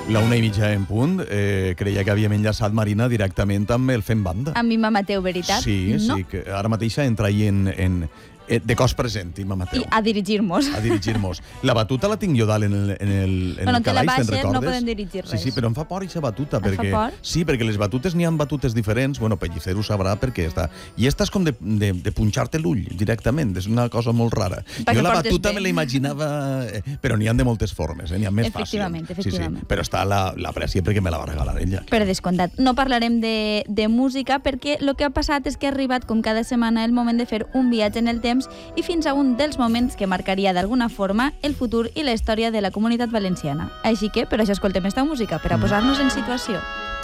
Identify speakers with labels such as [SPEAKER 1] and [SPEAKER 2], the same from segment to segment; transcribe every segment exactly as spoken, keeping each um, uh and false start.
[SPEAKER 1] La una i mitja en punt, eh, creia que havíem enllaçat, Marina, directament amb el Fem Banda.
[SPEAKER 2] Amb Imma Mateu, veritat?
[SPEAKER 1] Sí,
[SPEAKER 2] no?
[SPEAKER 1] sí, que ara mateixa entra ahí en, en, de cos present, Imma Mateu.
[SPEAKER 2] I a dirigir-nos.
[SPEAKER 1] A dirigir-nos. La batuta la tinc jo dalt en el, en el, en
[SPEAKER 2] bueno,
[SPEAKER 1] el
[SPEAKER 2] te la
[SPEAKER 1] calaix, te'n
[SPEAKER 2] baixes,
[SPEAKER 1] recordes?
[SPEAKER 2] no podem dirigir res.
[SPEAKER 1] Sí, sí, però em fa por aquesta batuta.
[SPEAKER 2] Et fa
[SPEAKER 1] perquè,
[SPEAKER 2] por?
[SPEAKER 1] Sí, perquè les batutes n'hi ha batutes diferents. Bueno, Pellicer ho sabrà perquè està... I esta és com de, de, de punxar-te l'ull directament. És una cosa molt rara.
[SPEAKER 2] Perquè
[SPEAKER 1] jo la
[SPEAKER 2] portes
[SPEAKER 1] batuta
[SPEAKER 2] bé.
[SPEAKER 1] me la imaginava... Eh, però n'hi ha de moltes formes, eh? N'hi ha més fàcils.
[SPEAKER 2] Efectivament, efectivament.
[SPEAKER 1] Sí, sí. Però està la, la prècia perquè me la va regalar ella.
[SPEAKER 2] Per descomptat. No parlarem de, de música perquè el que ha passat és que ha arribat, com cada setmana, el moment de fer un viatge en el temps i fins a un dels moments que marcaria d'alguna forma el futur i la història de la comunitat valenciana. Així que, per això escoltem esta música, per a posar-nos en situació.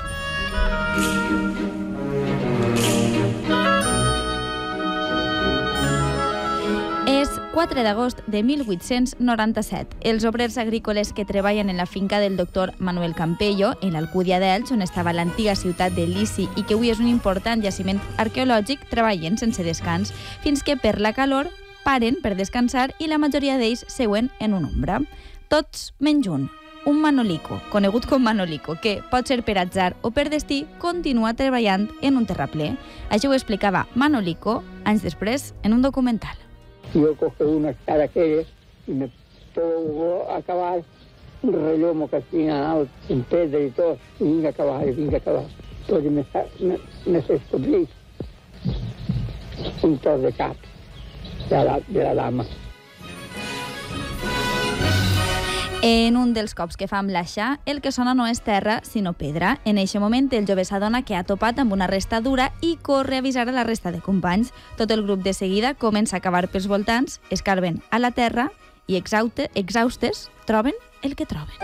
[SPEAKER 2] És quatre d'agost de mil vuit-cents noranta-set. Els obrers agrícoles que treballen en la finca del doctor Manuel Campello, en l'Alcúdia d'Elx, on estava l'antiga ciutat de Lici i que avui és un important jaciment arqueològic, treballen sense descans, fins que per la calor paren per descansar i la majoria d'ells seuen en una ombra. Tots menys un, un Manolico, conegut com Manolico, que pot ser per atzar o per destí, continua treballant en un terraplè. Això ho explicava Manolico anys després en un documental.
[SPEAKER 3] Yo cojo unas caraqueles y me pongo a cavar un rellomo que tenía en pedra y todo, y vinga a cavar, y vinga a cavar. Entonces me, me, me descubrí un tor de cap de la, de la dama.
[SPEAKER 2] En un dels cops que fa amb l'aixà, el que sona no és terra, sinó pedra. En eixe moment, el jove s'adona que ha topat amb una resta dura i corre a avisar a la resta de companys. Tot el grup de seguida comença a cavar pels voltants, escarben a la terra i exaute, exhaustes troben el que troben.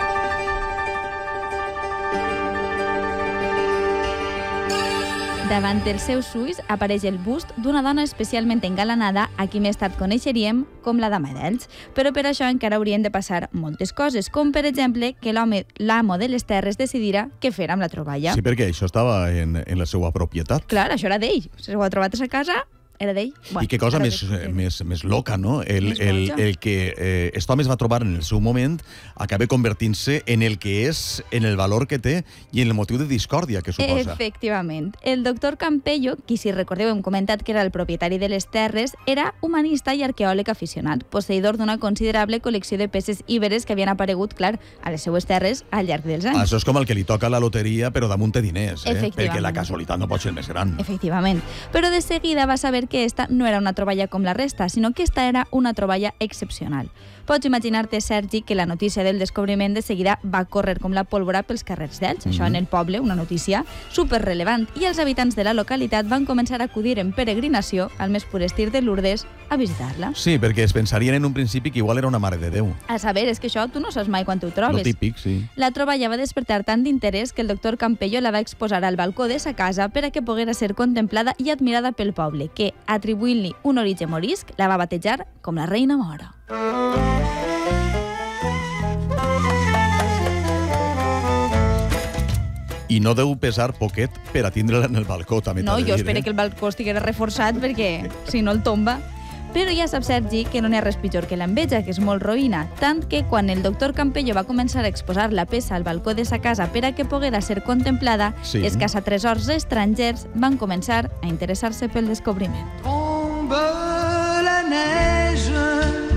[SPEAKER 2] Davant dels seus ulls apareix el bust d'una dona especialment engalanada a qui més tard coneixeríem com la Dama d'Elx. Però per això encara haurien de passar moltes coses, com per exemple que l'home, l'amo de les terres decidirà què fer amb la troballa.
[SPEAKER 1] Sí, perquè això estava en, en la seva propietat.
[SPEAKER 2] Clar, això era d'ell. Si ho ha trobat a sa casa, era d'ell. Bueno,
[SPEAKER 1] I que cosa
[SPEAKER 2] era
[SPEAKER 1] més,
[SPEAKER 2] d'ell.
[SPEAKER 1] més, més loca, no? El,
[SPEAKER 2] Més
[SPEAKER 1] el,
[SPEAKER 2] boja.
[SPEAKER 1] el que eh, aquest home es va trobar en el seu moment acaba convertint-se en el que és, en el valor que té i en el motiu de discòrdia que suposa.
[SPEAKER 2] Efectivament. El doctor Campello, qui, si recordeu, hem comentat que era el propietari de les terres, era humanista i arqueòleg aficionat, posseïdor d'una considerable col·lecció de peces íberes que havien aparegut, clar, a les seues terres al llarg dels anys.
[SPEAKER 1] Això és com el que li toca la loteria, però damunt té diners, eh?
[SPEAKER 2] Efectivament.
[SPEAKER 1] Perquè la casualitat no pot ser més gran.
[SPEAKER 2] Efectivament. Però de seguida va saber que esta no era una troballa com la resta, sinó que esta era una troballa excepcional. Pots imaginar-te, Sergi, que la notícia del descobriment de seguida va córrer com la pólvora pels carrers d'Elx. Mm-hmm. Això en el poble, una notícia superrellevant, i els habitants de la localitat van començar a acudir en peregrinació al més pur estil de Lourdes a visitar-la.
[SPEAKER 1] Sí, perquè es pensarien en un principi que igual era una mare de Déu.
[SPEAKER 2] A saber, és que això tu no saps mai quan t'ho trobes.
[SPEAKER 1] Lo típic, sí.
[SPEAKER 2] La troballa va despertar tant d'interès que el doctor Campello la va exposar al balcó de sa casa per a que poguera ser contemplada i admirada pel poble, que, atribuint-li un origen morisc, la va batejar com la reina mora.
[SPEAKER 1] I no deu pesar poquet per a tindre-la en el balcó, també
[SPEAKER 2] No,
[SPEAKER 1] t'ha de
[SPEAKER 2] jo
[SPEAKER 1] dir,
[SPEAKER 2] espero
[SPEAKER 1] eh?
[SPEAKER 2] que el balcó estiguera reforçat perquè, si no, el tomba. Però ja saps, Sergi, que no n'hi ha res pitjor que l'enveja, que és molt roïna, tant que quan el doctor Campello va començar a exposar la peça al balcó de sa casa per a que poguera ser contemplada,
[SPEAKER 1] Sí.
[SPEAKER 2] els caçatresors estrangers van començar a interessar-se pel descobriment.
[SPEAKER 4] Tombe la neige,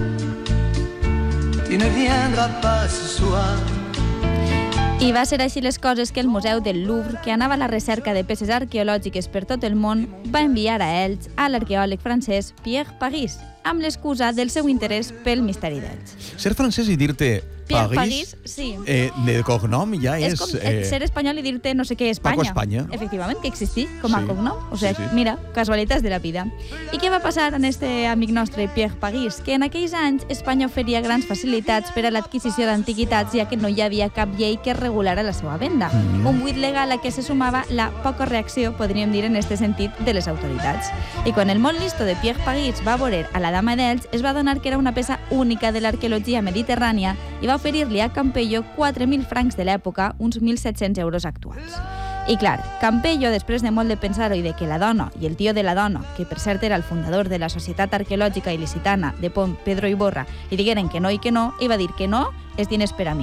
[SPEAKER 4] tu ne viendras pas ce soir.
[SPEAKER 2] I va ser així les coses que el Museu del Louvre, que anava a la recerca de peces arqueològiques per tot el món, va enviar a Elx a l'arqueòleg francès Pierre Paris, amb l'excusa del seu interès pel misteri d'Elx.
[SPEAKER 1] Ser francès i dir-te
[SPEAKER 2] Pierre
[SPEAKER 1] París,
[SPEAKER 2] Paris, sí.
[SPEAKER 1] eh, de cognom ja és...
[SPEAKER 2] És com eh, ser espanyol i dir-te no sé què Espanya.
[SPEAKER 1] Paco Espanya.
[SPEAKER 2] Efectivament, que existí com a
[SPEAKER 1] Sí.
[SPEAKER 2] cognom. O sigui,
[SPEAKER 1] Sí, sí.
[SPEAKER 2] mira, casualitats de la vida. I què va passar en este amic nostre, Pierre Paris? Que en aquells anys Espanya oferia grans facilitats per a l'adquisició d'antiguitats, ja que no hi havia cap llei que regulara la seva venda.
[SPEAKER 1] Mm.
[SPEAKER 2] Un buit legal a què se sumava la poca reacció, podríem dir en este sentit, de les autoritats. I quan el molt listo de Pierre Paris va veure a la Dama d'Elx, es va adonar que era una peça única de l'arqueologia mediterrània i va oferir-li a Campello quatre mil francs de l'època, uns mil set-cents euros actuals. I clar, Campello, després de molt de pensar-ho i de que la dona i el tio de la dona, que per cert era el fundador de la Societat Arqueològica Il·licitana de Pont Pedro Iborra, li digueren que no i que no, i va dir que no, és diners per a mi.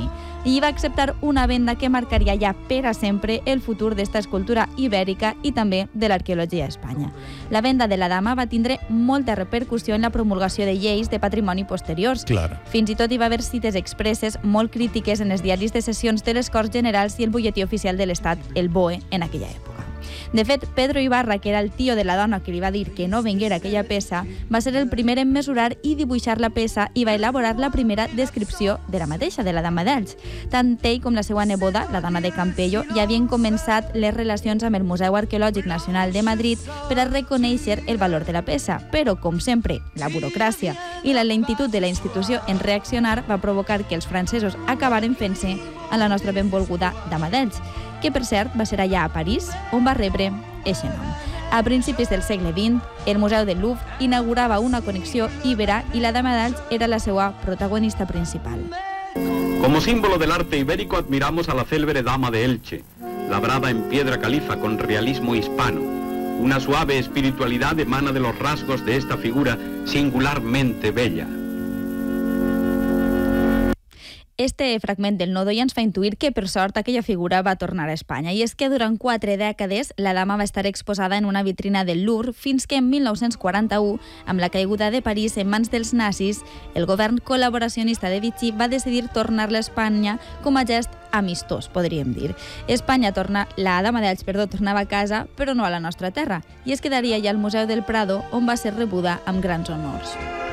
[SPEAKER 2] i va acceptar una venda que marcaria ja per a sempre el futur d'esta escultura ibèrica i també de l'arqueologia a Espanya. La venda de la dama va tindre molta repercussió en la promulgació de lleis de patrimoni posteriors.
[SPEAKER 1] Clar.
[SPEAKER 2] Fins i tot hi va haver cites expresses molt crítiques en els diaris de sessions de les Corts Generals i el butlletí oficial de l'Estat, el B O E, en aquella època. De fet, Pedro Ibarra, que era el tio de la dona que li va dir que no venguera aquella peça, va ser el primer en mesurar i dibuixar la peça i va elaborar la primera descripció de la mateixa, de la dama d'Elx. Tant ell com la seva neboda, la dona de Campello, ja havien començat les relacions amb el Museu Arqueològic Nacional de Madrid per a reconèixer el valor de la peça, però, com sempre, la burocràcia i la lentitud de la institució en reaccionar va provocar que els francesos acabaren fent-se a la nostra benvolguda dama d'Elx, que per cert va ser allà a París on va rebre eixe nom. A principis del segle vint, el Museu del Louvre inaugurava una connexió íbera i la dama d'Elx era la seva protagonista principal.
[SPEAKER 5] Como símbolo del arte ibérico admiramos a la célebre dama de Elche, labrada en piedra caliza con realismo hispano. Una suave espiritualidad emana de los rasgos de esta figura singularmente bella.
[SPEAKER 2] Este fragment del nodo ja ens fa intuir que, per sort, aquella figura va tornar a Espanya. I és que durant quatre dècades la dama va estar exposada en una vitrina del Louvre fins que en mil nou-cents quaranta-u, amb la caiguda de París en mans dels nazis, el govern col·laboracionista de Vichy va decidir tornar-la a Espanya com a gest amistós, podríem dir. Espanya torna, la dama d'Elx, perdó, tornava a casa, però no a la nostra terra, i es quedaria ja al Museu del Prado, on va ser rebuda amb grans honors.